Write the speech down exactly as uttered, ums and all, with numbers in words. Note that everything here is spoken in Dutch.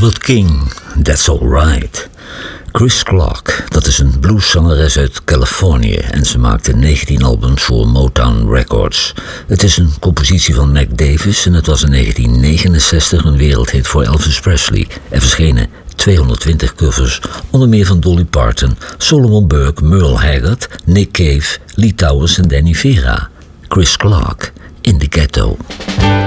Albert King, That's Alright. Chris Clark, dat is een blueszangeres uit Californië en ze maakte negentien albums voor Motown Records. Het is een compositie van Mac Davis en het was in negentien negenenzestig een wereldhit voor Elvis Presley. Er verschenen tweehonderdtwintig covers, onder meer van Dolly Parton, Solomon Burke, Merle Haggard, Nick Cave, Lee Towers en Danny Vera. Chris Clark, In the Ghetto.